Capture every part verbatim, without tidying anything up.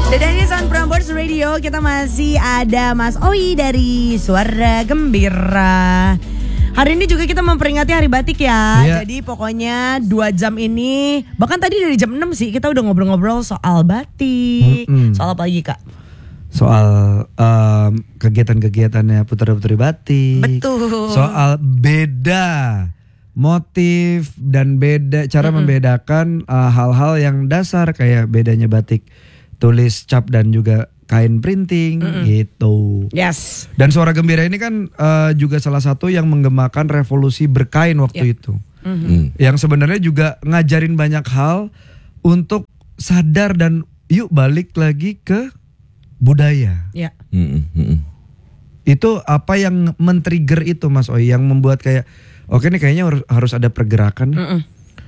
Dan ini Sound Prambors Radio, kita masih ada Mas Oi dari Suara Gembira. Hari ini juga kita memperingati Hari Batik ya. Yeah. Jadi pokoknya dua jam ini, bahkan tadi dari jam enam sih kita udah ngobrol-ngobrol soal batik. Mm-hmm. Soal apa lagi Kak? Soal um, kegiatan-kegiatannya putra-putri batik. Betul. Soal beda motif dan beda cara mm-hmm. membedakan uh, hal-hal yang dasar kayak bedanya batik tulis cap dan juga kain printing mm-hmm. gitu. Yes. Dan Suara Gembira ini kan uh, juga salah satu yang menggemakan revolusi berkain waktu yeah. itu. Mm-hmm. Yang sebenarnya juga ngajarin banyak hal untuk sadar dan yuk balik lagi ke budaya. Yeah. Mm-hmm. Itu apa yang men-trigger itu Mas Oi yang membuat kayak oke nih kayaknya harus, harus ada pergerakan. Mm-hmm.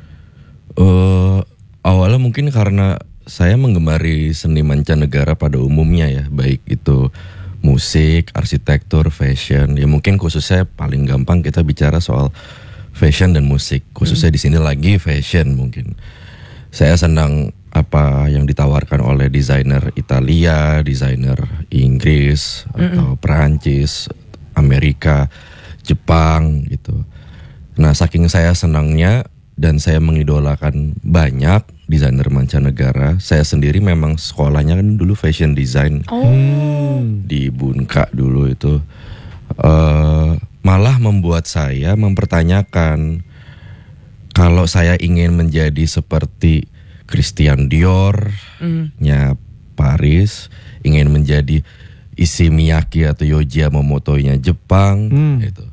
Uh, awalnya mungkin karena saya menggemari seni mancanegara pada umumnya ya, baik itu musik, arsitektur, fashion. Ya mungkin khususnya paling gampang kita bicara soal fashion dan musik. Khususnya hmm. di sini lagi fashion mungkin. Saya senang apa yang ditawarkan oleh desainer Italia, desainer Inggris hmm. atau Perancis, Amerika, Jepang gitu. Nah, saking saya senangnya dan saya mengidolakan banyak desainer mancanegara. Saya sendiri memang sekolahnya kan dulu fashion design oh. di Bunka dulu itu. Uh, malah membuat saya mempertanyakan kalau saya ingin menjadi seperti Christian Dior-nya mm. Paris, ingin menjadi Issey Miyake atau Yohji Yamamoto-nya Jepang, mm. gitu.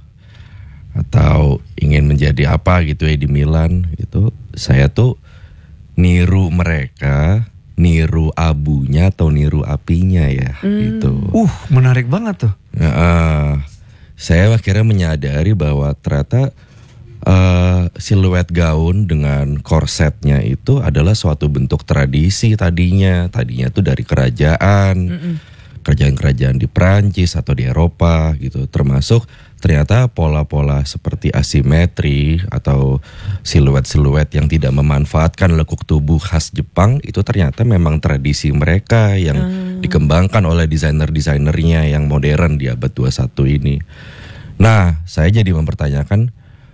Atau ingin menjadi apa gitu ya di Milan gitu. Saya tuh niru mereka, niru abunya atau niru apinya ya hmm. gitu. Uh, menarik banget tuh. Nah, uh, saya akhirnya menyadari bahwa ternyata uh, siluet gaun dengan korsetnya itu adalah suatu bentuk tradisi tadinya. Tadinya tuh dari kerajaan, Mm-mm. kerajaan-kerajaan di Perancis atau di Eropa gitu. Termasuk ternyata pola-pola seperti asimetri atau siluet-siluet yang tidak memanfaatkan lekuk tubuh khas Jepang itu ternyata memang tradisi mereka yang hmm. dikembangkan oleh desainer-desainernya yang modern di abad dua puluh satu ini. Nah, saya jadi mempertanyakan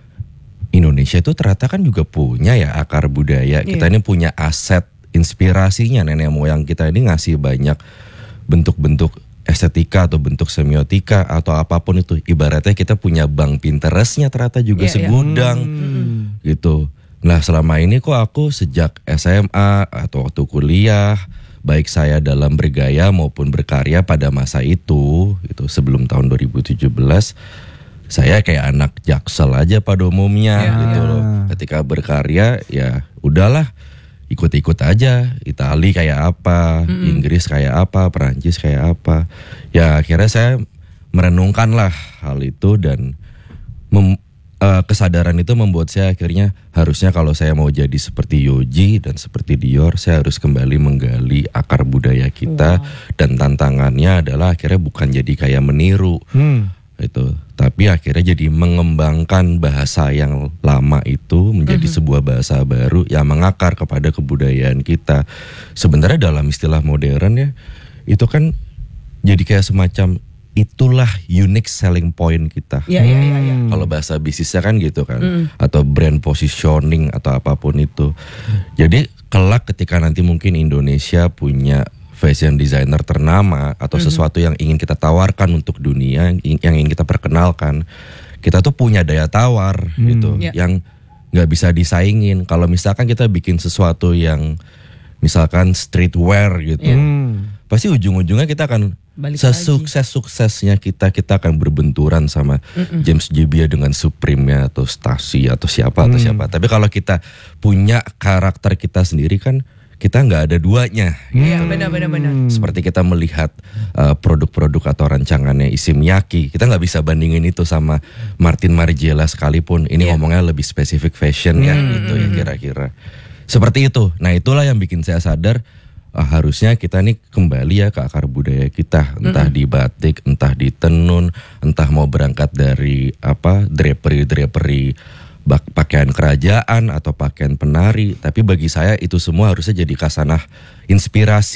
Indonesia itu ternyata kan juga punya ya akar budaya. Yeah. Kita ini punya aset inspirasinya, nenek moyang kita ini ngasih banyak bentuk-bentuk estetika atau bentuk semiotika atau apapun itu. Ibaratnya kita punya bank Pinterestnya ternyata juga yeah, segudang yeah. Hmm. gitu. Nah selama ini kok aku sejak S M A atau waktu kuliah, baik saya dalam bergaya maupun berkarya pada masa itu, itu sebelum tahun dua ribu tujuh belas, saya kayak anak Jaksel aja pada umumnya yeah. gitu loh. Ketika berkarya ya udahlah, ikut-ikut aja, Itali kayak apa, mm-hmm. Inggris kayak apa, Perancis kayak apa. Ya akhirnya saya merenungkan lah hal itu dan mem, uh, kesadaran itu membuat saya akhirnya harusnya kalau saya mau jadi seperti Yohji dan seperti Dior, saya harus kembali menggali akar budaya kita. Wow. Dan tantangannya adalah akhirnya bukan jadi kayak meniru. Hmm. Itu tapi akhirnya jadi mengembangkan bahasa yang lama itu menjadi mm-hmm. sebuah bahasa baru yang mengakar kepada kebudayaan kita. Sebenarnya dalam istilah modern ya itu kan jadi kayak semacam itulah unique selling point kita. Iya iya iya ya. Kalau bahasa bisnisnya kan gitu kan, mm. atau atau brand positioning atau apapun itu. Jadi kelak ketika nanti mungkin Indonesia punya fashion designer ternama atau mm-hmm. sesuatu yang ingin kita tawarkan untuk dunia, yang ingin kita perkenalkan, kita tuh punya daya tawar mm. gitu, yeah. yang nggak bisa disaingin. Kalau misalkan kita bikin sesuatu yang misalkan streetwear gitu, yeah. pasti ujung-ujungnya kita akan balik sesukses-suksesnya kita kita akan berbenturan sama Mm-mm. James Jebbia dengan Supreme-nya atau Stasi atau siapa mm. atau siapa. Tapi kalau kita punya karakter kita sendiri kan kita nggak ada duanya. Iya gitu. benar-benar. Seperti kita melihat uh, produk-produk atau rancangannya Issey Miyake, kita nggak bisa bandingin itu sama Martin Margiela sekalipun. Ini yeah. ngomongnya lebih spesifik fashion ya, hmm. gitu ya kira-kira. Seperti itu. Nah itulah yang bikin saya sadar uh, harusnya kita nih kembali ya ke akar budaya kita, entah hmm. di batik, entah di tenun, entah mau berangkat dari apa drapery-drapery pakaian kerajaan atau pakaian penari, tapi bagi saya itu semua harusnya jadi kasanah inspirasi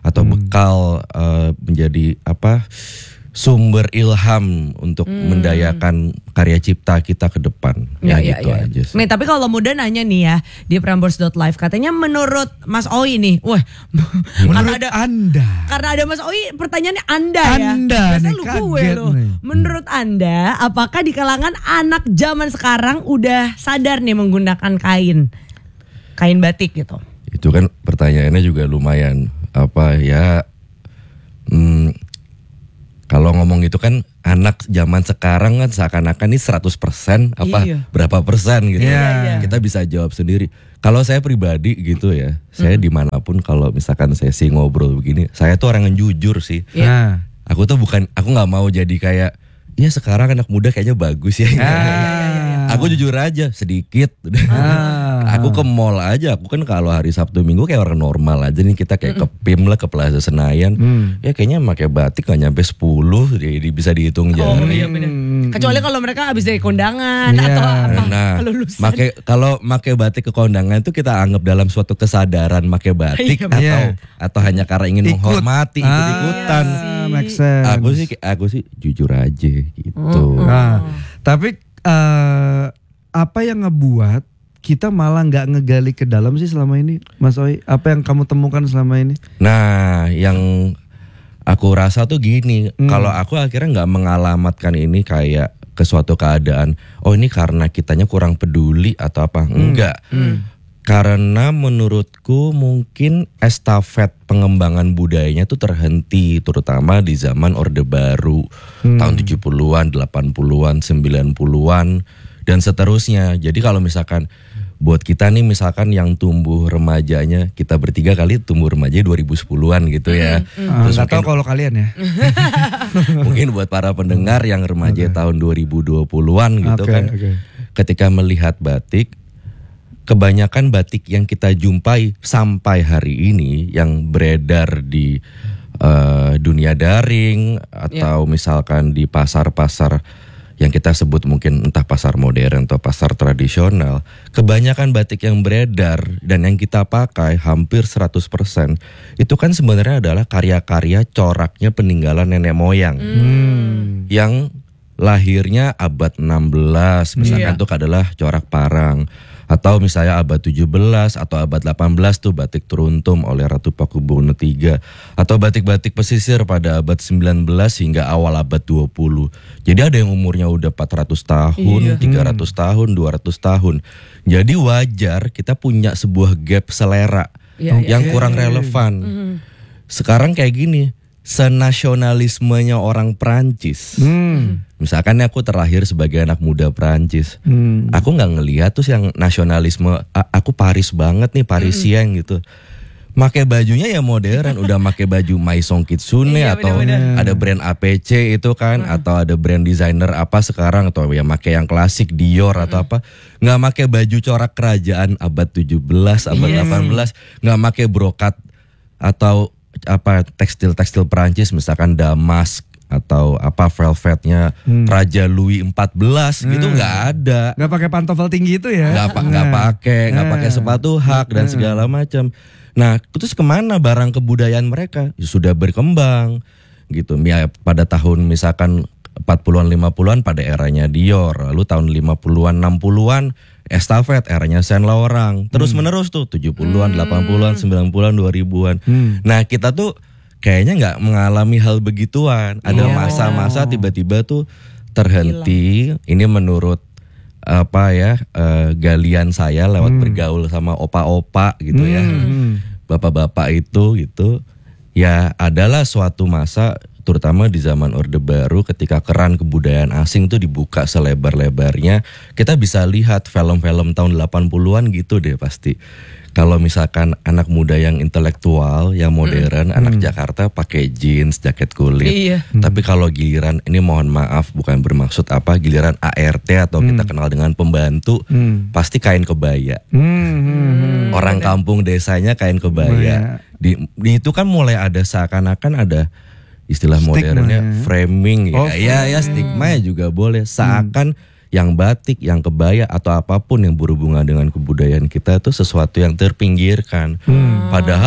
atau Hmm. bekal uh, menjadi apa sumber ilham untuk Hmm. mendayakan karya cipta kita ke depan. Ya, Ya, ya, gitu ya. aja sih. Nih, tapi kalau muda nanya nih ya di prambors dot live katanya menurut Mas Oi nih, wah, karena Menurut ada Anda. karena ada Mas Oi pertanyaannya Anda, ya. Anda Biasanya nih, lu gue kaget loh. nih. Menurut Anda, apakah di kalangan anak zaman sekarang udah sadar nih menggunakan kain kain batik gitu? Itu kan pertanyaannya juga lumayan apa ya. Hmm, kalau ngomong itu kan anak zaman sekarang kan seakan-akan ini seratus persen apa Iya. berapa persen gitu. Iya. Kita bisa jawab sendiri. Kalau saya pribadi gitu ya, saya dimanapun kalau misalkan sesi ngobrol begini, saya tuh orang yang jujur sih. Iya. Nah. Aku tuh bukan, aku nggak mau jadi kayak, ya sekarang anak muda kayaknya bagus ya. Ah. Aku jujur aja sedikit. Ah. Aku ke mall aja, aku kan kalau hari Sabtu Minggu kayak orang normal aja nih, kita kayak ke P I M lah, ke Plaza Senayan. Hmm. Ya kayaknya pakai batik nggak nyampe sepuluh, jadi bisa dihitung Oh jari. iya benar. Kecuali kalau mereka habis dari kondangan Iya. atau apa Nah, kelulusan. make, kalau make batik ke kondangan itu kita anggap dalam suatu kesadaran make batik Iya, atau iya. atau hanya karena ingin Ikut. menghormati, ikut-ikutan. Ah, make sense. Aku sih aku sih jujur aja gitu. Nah, tapi eh, apa yang ngebuat kita malah nggak ngegali ke dalam sih selama ini, Mas Oi? Apa yang kamu temukan selama ini? Nah, yang aku rasa tuh gini, Hmm. kalau aku akhirnya nggak mengalamatkan ini kayak ke suatu keadaan, oh ini karena kitanya kurang peduli atau apa, enggak. Karena menurutku mungkin estafet pengembangan budayanya tuh terhenti, terutama di zaman Orde Baru, tahun tujuh puluhan, delapan puluhan, sembilan puluhan, dan seterusnya. Jadi kalau misalkan buat kita nih misalkan yang tumbuh remajanya, kita bertiga kali tumbuh remaja dua ribu sepuluhan gitu ya. Ah, Terus nggak tahu mungkin, kalau kalian ya. mungkin buat para pendengar yang remaja tahun dua ribu dua puluhan gitu Oke, kan. oke. Ketika melihat batik, kebanyakan batik yang kita jumpai sampai hari ini yang beredar di eh, dunia daring atau misalkan di pasar-pasar yang kita sebut mungkin entah pasar modern atau pasar tradisional, kebanyakan batik yang beredar dan yang kita pakai hampir seratus persen itu kan sebenarnya adalah karya-karya coraknya peninggalan nenek moyang yang lahirnya abad enam belas misalkan Iya. tuh adalah corak parang, atau misalnya abad tujuh belas atau abad delapan belas tuh batik Teruntum oleh Ratu Pakubuwono tiga, atau batik-batik pesisir pada abad sembilan belas hingga awal abad dua puluh. Jadi ada yang umurnya udah empat ratus tahun, Iya. tiga ratus tahun, dua ratus tahun. Jadi wajar kita punya sebuah gap selera Iya, iya. yang kurang relevan. Sekarang kayak gini, senasionalismenya orang Prancis. Hmm. Misalkan aku terlahir sebagai anak muda Prancis, Hmm. aku nggak ngelihat tuh yang nasionalisme. a- Aku Paris banget nih, Parisien gitu. Make bajunya ya modern, udah make baju Maison Kitsune Iya, atau bener-bener. ada brand A P C itu kan, atau ada brand designer apa sekarang, atau ya make yang klasik Dior atau apa. Nggak make baju corak kerajaan abad tujuh belas, abad Yes. delapan belas, nggak make brokat atau apa tekstil-tekstil Perancis misalkan damask atau apa velvetnya Raja Louis empat belas gitu, nggak ada. Nggak pakai pantofel tinggi itu ya? Nggak pa- nggak pakai nggak pakai sepatu hak dan segala macam. Nah, terus kemana barang kebudayaan mereka? Ya, sudah berkembang gitu. Ya, pada tahun misalkan empat puluhan lima puluhan pada eranya Dior, lalu tahun lima puluhan enam puluhan estafet eranya Saint Laurent. Terus menerus tuh tujuh puluhan, delapan puluhan, sembilan puluhan, dua ribuan. Nah, kita tuh kayaknya nggak mengalami hal begituan. Ada Iya. masa-masa tiba-tiba tuh terhenti. Ini menurut apa ya eh, galian saya lewat bergaul sama opa-opa gitu ya, bapak-bapak itu gitu ya, adalah suatu masa terutama di zaman Orde Baru ketika keran kebudayaan asing tuh dibuka selebar-lebarnya. Kita bisa lihat film-film tahun delapan puluhan gitu deh pasti. Kalau misalkan anak muda yang intelektual, yang modern, anak Jakarta pakai jeans, jaket kulit. Iya. Tapi kalau giliran, ini mohon maaf bukan bermaksud apa, giliran A R T atau kita kenal dengan pembantu, pasti kain kebaya. Hmm, hmm, hmm. Orang kampung desanya kain kebaya. Di, di itu kan mulai ada seakan-akan ada istilah Stigma modernnya ya. framing ya. Oh, ya, ya stigma ya juga boleh. Seakan yang batik, yang kebaya atau apapun yang berhubungan dengan kebudayaan kita itu sesuatu yang terpinggirkan. Padahal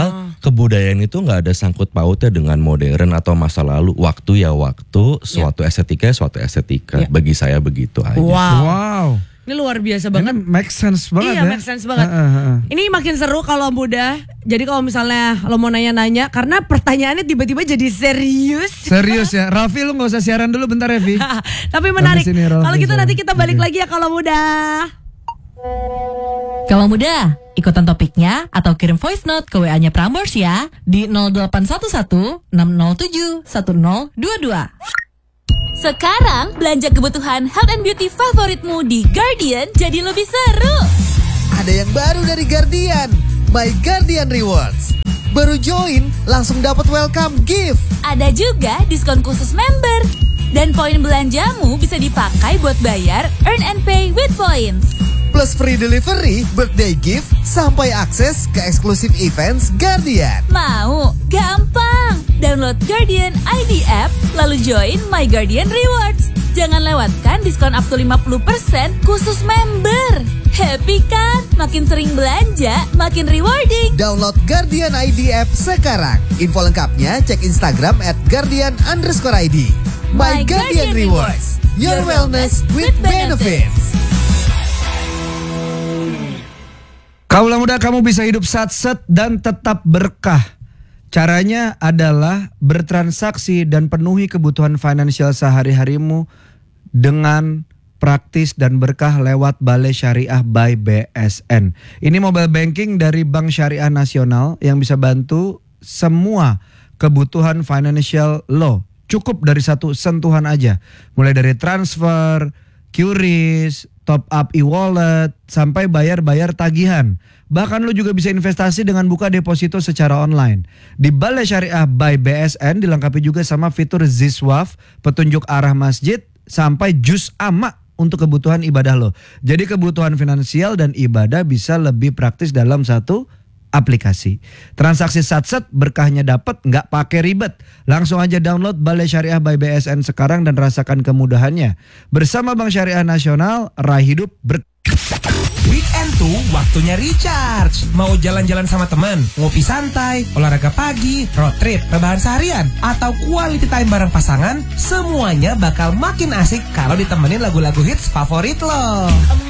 kebudayaan itu nggak ada sangkut pautnya dengan modern atau masa lalu. Waktu ya waktu, suatu yeah. estetika suatu estetika. Yeah. Bagi saya begitu aja. Wow. Wow. Ini luar biasa banget. Ini make sense banget iya, ya. Iya make sense banget. Uh, uh, uh. Ini makin seru kalau mudah. Jadi kalau misalnya lo mau nanya-nanya, karena pertanyaannya tiba-tiba jadi serius. Serius ya. Raffi lu gak usah siaran dulu bentar ya Vi. Tapi menarik. Kalau gitu nanti kita balik okay. lagi ya kalau mudah. Kalau mudah, ikutan topiknya atau kirim voice note ke W A-nya Prambors ya di nol delapan satu satu enam nol tujuh satu nol dua dua. Sekarang belanja kebutuhan health and beauty favoritmu di Guardian jadi lebih seru. Ada yang baru dari Guardian, My Guardian Rewards. Baru join langsung dapat welcome gift. Ada juga diskon khusus member. Dan poin belanjamu bisa dipakai buat bayar earn and pay with points. Plus free delivery, birthday gift, sampai akses ke eksklusif events Guardian. Mau? Gampang! Download Guardian I D app, lalu join My Guardian Rewards. Jangan lewatkan diskon up to lima puluh persen khusus member. Happy kan? Makin sering belanja, makin rewarding. Download Guardian I D app sekarang. Info lengkapnya cek Instagram at Guardian underscore I D. My, My Guardian, Guardian Rewards. Your wellness with benefits. Kaulah muda, kamu bisa hidup satset dan tetap berkah. Caranya adalah bertransaksi dan penuhi kebutuhan finansial sehari-harimu dengan praktis dan berkah lewat Balai Syariah by B S N. Ini mobile banking dari Bank Syariah Nasional yang bisa bantu semua kebutuhan financial lo. Cukup dari satu sentuhan aja. Mulai dari transfer, Q R I S, top up e-wallet, sampai bayar-bayar tagihan. Bahkan lo juga bisa investasi dengan buka deposito secara online. Di Balai Syariah by B S N dilengkapi juga sama fitur Ziswaf, petunjuk arah masjid, sampai juz amma untuk kebutuhan ibadah lo. Jadi kebutuhan finansial dan ibadah bisa lebih praktis dalam satu aplikasi. Transaksi satset berkahnya dapat, nggak pakai ribet. Langsung aja download Balai Syariah by B S N sekarang dan rasakan kemudahannya. Bersama Bank Syariah Nasional, raih hidup berkah. Weekend tuh waktunya recharge. Mau jalan-jalan sama teman, ngopi santai, olahraga pagi, road trip, rebahan seharian, atau quality time bareng pasangan, semuanya bakal makin asik kalau ditemenin lagu-lagu hits favorit lo.